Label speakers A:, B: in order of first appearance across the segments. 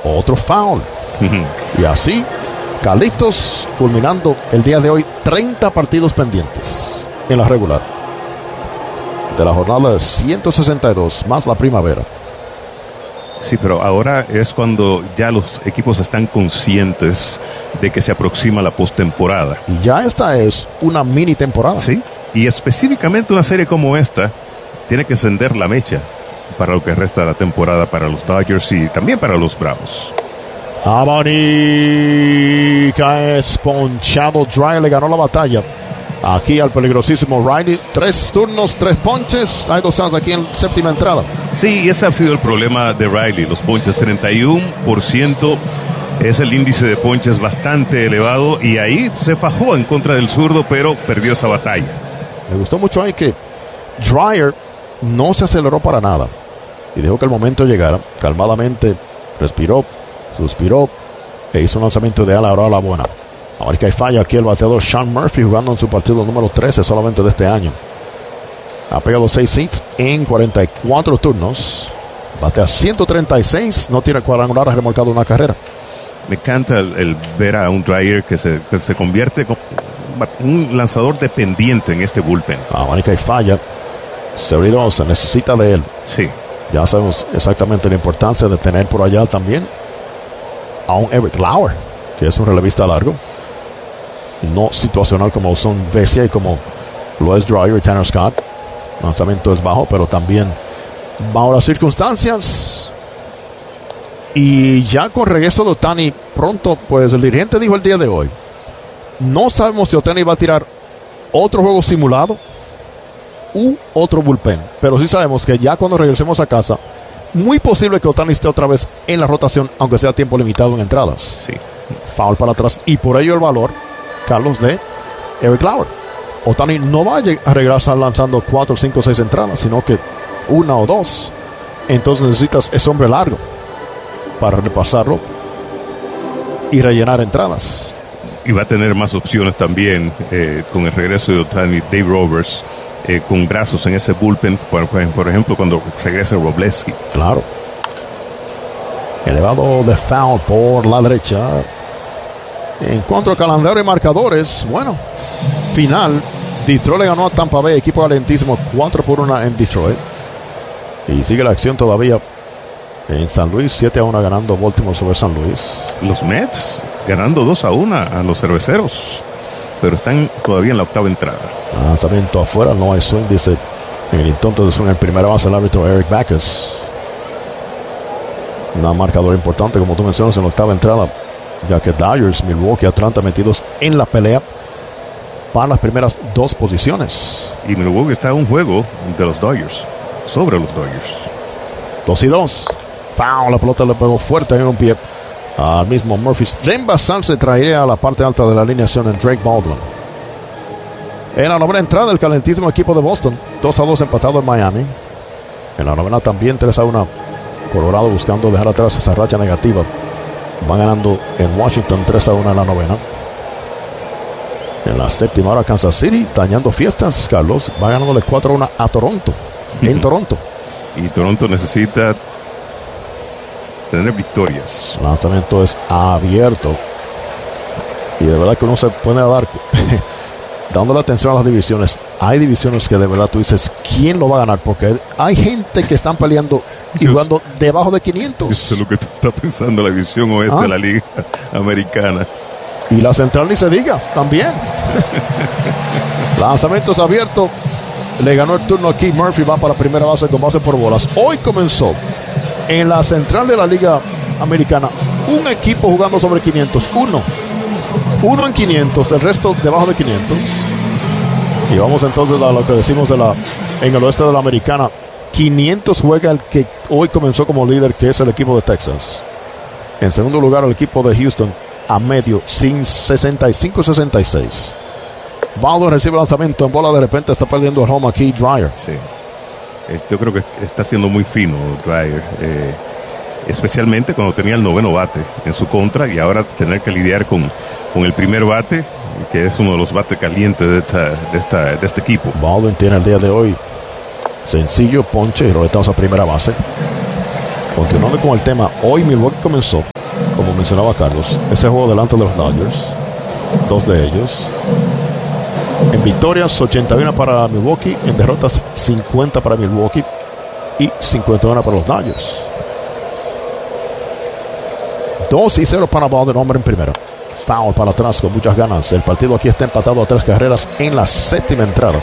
A: Otro foul. Y así, Carlitos culminando el día de hoy 30 partidos pendientes en la regular de la jornada de 162 más la primavera.
B: Sí, pero ahora es cuando ya los equipos están conscientes de que se aproxima la postemporada.
A: Y ya esta es una mini temporada.
B: Sí, y específicamente una serie como esta tiene que encender la mecha para lo que resta de la temporada para los Dodgers y también para los Bravos.
A: Abanica es ponchado. Dryer le ganó la batalla aquí al peligrosísimo Riley. 3 turnos, 3 ponches. Hay 2 outs aquí en séptima entrada.
B: Sí, y ese ha sido el problema de Riley. Los ponches, 31%. Es el índice de ponches bastante elevado. Y ahí se fajó en contra del zurdo, pero perdió esa batalla.
A: Me gustó mucho ahí que Dryer no se aceleró para nada y dejó que el momento llegara. Calmadamente respiró, suspiró e hizo un lanzamiento ideal ahora a la buena. A ver que hay falla aquí el bateador Sean Murphy jugando en su partido número 13 solamente de este año. Ha pegado 6 hits en 44 turnos. Batea 136, no tiene cuadrangular, ha remolcado una carrera.
B: Me encanta el ver a un Dryer que se convierte como un lanzador dependiente en este bullpen.
A: A ver que hay falla. Severino se necesita de él.
B: Sí.
A: Ya sabemos exactamente la importancia de tener por allá también a un Eric Lauer, que es un relevista largo, no situacional como son Vesia y como lo es Dryer y Tanner Scott. El lanzamiento es bajo, pero también bajo las circunstancias. Y ya con regreso de Ohtani pronto, pues el dirigente dijo el día de hoy, no sabemos si Ohtani va a tirar otro juego simulado u otro bullpen, pero sí sabemos que ya cuando regresemos a casa, muy posible que Ohtani esté otra vez en la rotación, aunque sea tiempo limitado en entradas.
B: Sí.
A: Foul para atrás, y por ello el valor, Carlos, de Eric Lauer. Ohtani no va a regresar lanzando 4, 5, 6 entradas, sino que 1 o 2. Entonces necesitas ese hombre largo para repasarlo y rellenar entradas.
B: Y va a tener más opciones también con el regreso de Ohtani. Dave Roberts con brazos en ese bullpen, por ejemplo, cuando regrese Wroblewski.
A: Claro. Elevado de foul por la derecha. En cuanto al calendario y marcadores, bueno, final. Detroit le ganó a Tampa Bay, equipo lentísimo, 4-1 en Detroit. Y sigue la acción todavía en San Luis, 7-1 ganando Baltimore sobre San Luis.
B: Los Mets ganando 2-1 a los Cerveceros, pero están todavía en la octava entrada.
A: Lanzamiento afuera, no hay swing, dice en el intento de swing en primera base el árbitro Eric Backus. Un marcador importante, como tú mencionas, en la octava entrada, ya que Dodgers, Milwaukee, Atlanta metidos en la pelea para las primeras 2 posiciones.
B: Y Milwaukee está a un juego de los Dodgers, sobre los Dodgers.
A: 2-2. ¡Pau! La pelota le pegó fuerte en un pie al mismo Murphy. Len Bazán se traería a la parte alta de la alineación en Drake Baldwin. En la novena entrada, el calentísimo equipo de Boston, 2-2 empatado en Miami. En la novena también 3-1 Colorado, buscando dejar atrás esa racha negativa. Van ganando en Washington 3-1 en la novena. En la séptima hora, Kansas City dañando fiestas. Carlos va ganándole 4-1 a Toronto. En Toronto.
B: Y Toronto necesita tener victorias.
A: El lanzamiento es abierto. Y de verdad que uno se pone a dar dándole atención a las divisiones. Hay divisiones que de verdad tú dices, ¿quién lo va a ganar? Porque hay gente que están peleando y jugando debajo de 500.
B: Eso es lo que está pensando la división oeste de la Liga Americana.
A: Y la central ni se diga, también. Lanzamientos abiertos. Le ganó el turno aquí. Murphy va para primera base con base por bolas. Hoy comenzó en la central de la Liga Americana un equipo jugando sobre 500. Uno en 500, el resto debajo de 500. Y vamos entonces a lo que decimos en el oeste de la Americana. 500 juega el que hoy comenzó como líder, que es el equipo de Texas. En segundo lugar, el equipo de Houston a medio, sin 65-66. Baldwin recibe el lanzamiento en bola, de repente está perdiendo el home aquí Dryer.
B: Sí. Yo creo que está siendo muy fino Dryer, especialmente cuando tenía el noveno bate en su contra, y ahora tener que lidiar con el primer bate, que es uno de los bates calientes de este equipo.
A: Baldwin tiene el día de hoy sencillo, ponche y roletazo a primera base. Continuando con el tema, hoy Milwaukee comenzó como mencionaba Carlos, ese juego delante de los Dodgers, 2 de ellos. En victorias, 81 para Milwaukee. En derrotas, 50 para Milwaukee y 51 para los Dodgers. 2-0 para Baldwin, hombre en primera. Foul para atrás con muchas ganas. El partido aquí está empatado a 3 carreras en la 7ª entrada.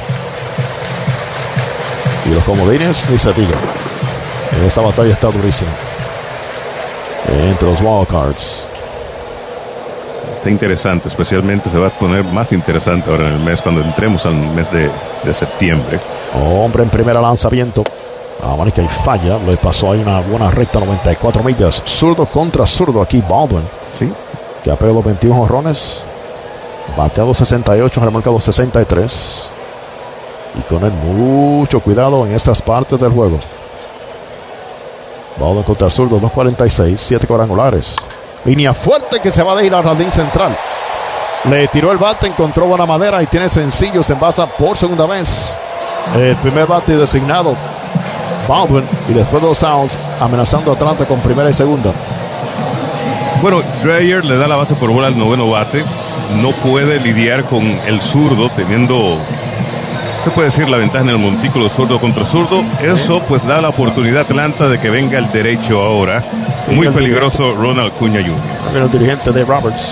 A: Y los comodines, ni se diga. Esta batalla está durísima entre los wildcards.
B: Está interesante, especialmente se va a poner más interesante ahora en el mes, cuando entremos al mes de septiembre.
A: Hombre en primera, lanzamiento. Manica y falla. Le pasó ahí una buena recta, 94 millas. Zurdo contra zurdo aquí Baldwin.
B: Sí.
A: Que ha pegado 21 jonrones. Bateado 68, remolcado 63. Y con él mucho cuidado en estas partes del juego. Baldwin contra el zurdo, 2.46, 7 cuadrangulares. Línea fuerte que se va a ir al jardín central. Le tiró el bate, encontró buena madera y tiene sencillos en base por segunda vez. El primer bate designado Baldwin, y después 2 outs, amenazando a Atlanta con primera y segunda.
B: Bueno, Dreyer le da la base por bola al 9º bate. No puede lidiar con el zurdo, teniendo, se puede decir, la ventaja en el montículo zurdo contra zurdo. Eso pues da la oportunidad a Atlanta de que venga el derecho ahora. Muy peligroso Ronald Acuña Jr.
A: El dirigente de Roberts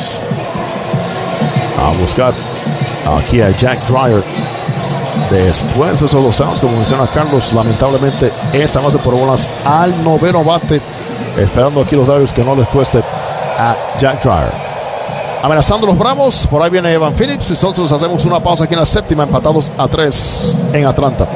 A: a buscar aquí a Jack Dreyer. Después de esos 2 outs, como menciona Carlos, lamentablemente esa base por bolas al 9º bate, esperando aquí los Dodgers que no les cueste a Jack Dreyer. Amenazando los Bravos, por ahí viene Evan Phillips. Nosotros hacemos una pausa aquí en la 7ª, empatados a 3 en Atlanta.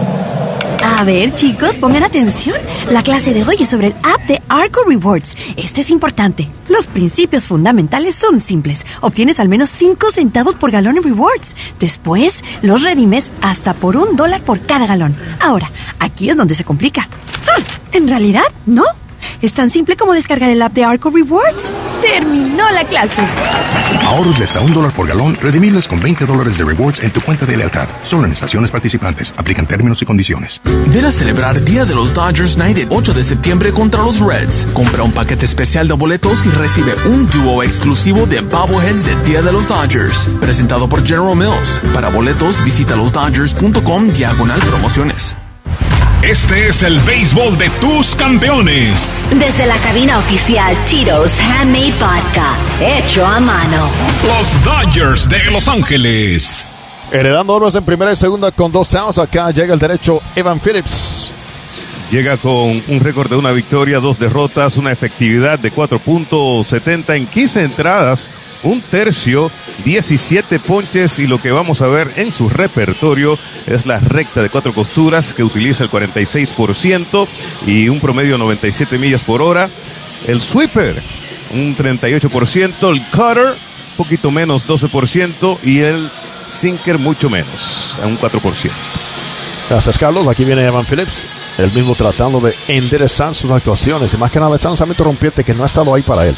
C: A ver, chicos, pongan atención. La clase de hoy es sobre el app de Arco Rewards. Este es importante. Los principios fundamentales son simples. Obtienes al menos 5 centavos por galón en rewards. Después, los redimes hasta por $1 por cada galón. Ahora, aquí es donde se complica. En realidad, no. Es tan simple como descargar el app de Arco Rewards. ¡Terminó la clase!
D: Ahorros de hasta $1 por galón, redimibles con $20 de rewards en tu cuenta de lealtad. Solo en estaciones participantes. Aplican términos y condiciones.
E: Ven a celebrar Día de los Dodgers Night el 8 de septiembre contra los Reds. Compra un paquete especial de boletos y recibe un dúo exclusivo de bobbleheads de Día de los Dodgers. Presentado por General Mills. Para boletos, visita losdodgers.com/promociones.
F: Este es el béisbol de tus campeones.
G: Desde la cabina oficial Tito's Handmade Vodka, hecho a mano.
F: Los Dodgers de Los Ángeles.
A: Heredando honores en primera y segunda con 2 outs. Acá llega el derecho Evan Phillips.
B: Llega con un récord de 1 victoria, 2 derrotas, una efectividad de 4.70 en 15 entradas, 1/3, 17 ponches, y lo que vamos a ver en su repertorio es la recta de 4 costuras que utiliza el 46% y un promedio de 97 millas por hora. El sweeper, un 38%, el cutter, poquito menos, 12%, y el sinker mucho menos, a un 4%.
A: Gracias, Carlos. Aquí viene Evan Phillips, él mismo tratando de enderezar sus actuaciones y más que nada ese lanzamiento rompiente que no ha estado ahí para él.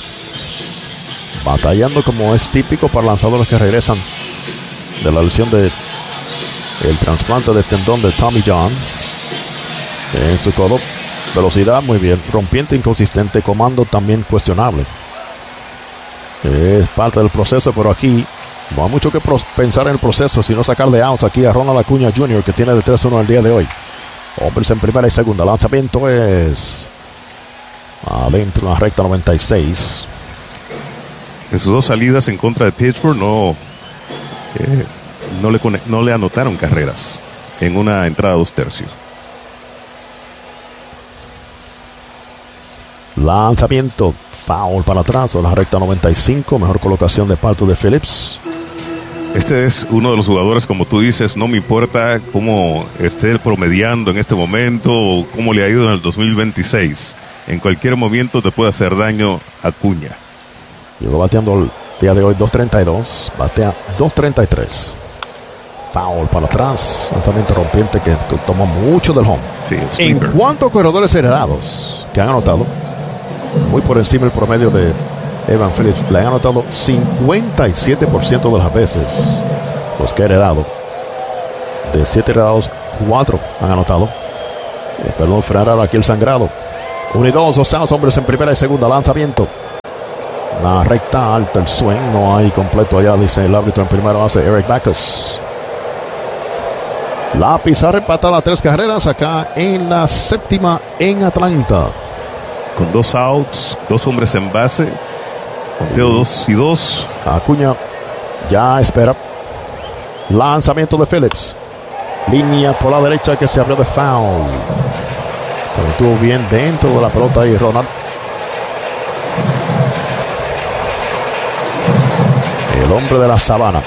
A: Batallando como es típico para lanzadores que regresan de la lesión de el trasplante de tendón de Tommy John en su codo. Velocidad muy bien, rompiente inconsistente, comando también cuestionable. Es parte del proceso, pero aquí no hay mucho que pensar en el proceso, sino sacarle outs aquí a Ronald Acuña Jr., que tiene de 3-1 el día de hoy. Hombres en primera y segunda. Lanzamiento es adentro, una recta 96.
B: En sus 2 salidas en contra de Pittsburgh no le anotaron carreras en una entrada 2/3.
A: Lanzamiento, foul para atrás, o la recta 95, mejor colocación de parte de Phillips.
B: Este es uno de los jugadores, como tú dices, no me importa cómo esté promediando en este momento o cómo le ha ido en el 2026. En cualquier momento te puede hacer daño Acuña.
A: Llegó bateando el día de hoy 2.32, batea 2.33. Foul para atrás, lanzamiento rompiente que tomó mucho del home.
B: Sí,
A: en cuanto a corredores heredados que han anotado, muy por encima del promedio de Evan Phillips, le han anotado 57% de las veces los que ha heredado. De 7 heredados, 4 han anotado. Perdón, frenar aquí el sangrado. 1 y 2, 2 outs, hombres en primera y segunda. Lanzamiento La recta alta, el swing, no hay completo allá, dice el árbitro en primera base, Eric Backus. La pizarra empatada 3 carreras acá en la séptima en Atlanta.
B: Con 2 outs, 2 hombres en base. Conteo 2-2.
A: Acuña ya espera. Lanzamiento de Phillips. Línea por la derecha que se abrió de foul. Se mantuvo bien dentro de la pelota y Ronald. El hombre de la sabana.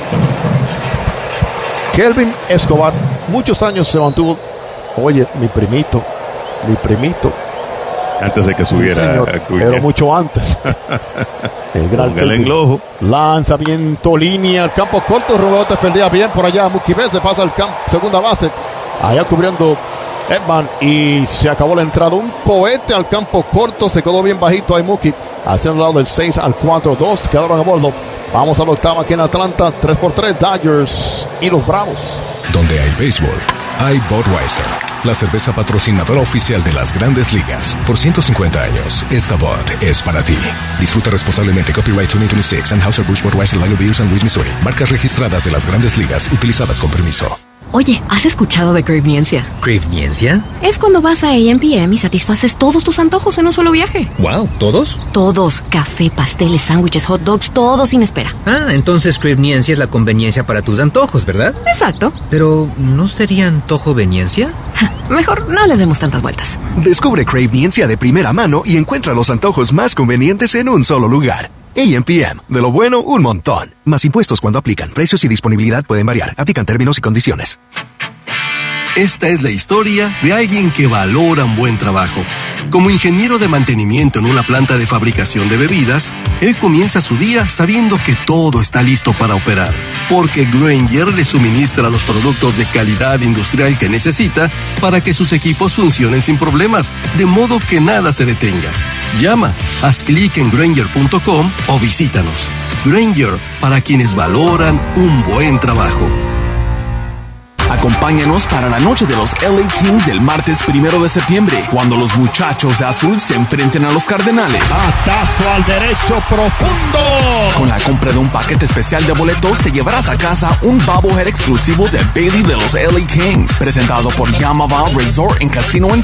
A: Kelvin Escobar, muchos años se mantuvo. Oye, mi primito.
B: Antes de que subiera,
A: señor, pero mucho antes. El gran
B: Kelvin.
A: Lanzamiento, línea, el campo corto. Rubén defendía bien por allá. Mookie Betts se pasa al campo, segunda base. Allá cubriendo Edman y se acabó la entrada. Un cohete al campo corto, se quedó bien bajito ahí Mookie. Hacia el lado del 6 al 4, 2 quedaron a bordo. Vamos a la octava aquí en Atlanta. 3-3 Dodgers y los Bravos.
D: Donde hay béisbol, hay Budweiser, la cerveza patrocinadora oficial de las Grandes Ligas. Por 150 años, esta Bud es para ti. Disfruta responsablemente. Copyright 2026, Anheuser-Busch Budweiser, Lager Beer, San Luis, Missouri. Marcas registradas de las Grandes Ligas, utilizadas con permiso.
C: Oye, ¿has escuchado de Cravniencia?
H: ¿Cravniencia?
C: Es cuando vas a A&PM y satisfaces todos tus antojos en un solo viaje.
H: Wow, ¿todos?
C: Todos. Café, pasteles, sándwiches, hot dogs, todo sin espera.
H: Ah, entonces Cravniencia es la conveniencia para tus antojos, ¿verdad?
C: Exacto.
H: Pero, ¿no sería antojoveniencia?
C: Mejor no le demos tantas vueltas.
I: Descubre Cravniencia de primera mano y encuentra los antojos más convenientes en un solo lugar. A&PM, de lo bueno, un montón. Más impuestos cuando aplican. Precios y disponibilidad pueden variar. Aplican términos y condiciones.
J: Esta es la historia de alguien que valora un buen trabajo. Como ingeniero de mantenimiento en una planta de fabricación de bebidas, él comienza su día sabiendo que todo está listo para operar, porque Grainger le suministra los productos de calidad industrial que necesita para que sus equipos funcionen sin problemas, de modo que nada se detenga. Llama, haz clic en Grainger.com o visítanos. Grainger, para quienes valoran un buen trabajo.
E: Acompáñanos para la noche de los LA Kings el martes 1 de septiembre, cuando los muchachos de azul se enfrenten a los Cardenales.
F: Batazo al derecho profundo.
E: Con la compra de un paquete especial de boletos, te llevarás a casa un bobblehead exclusivo de Bailey de los LA Kings, presentado por Yamava Resort and Casino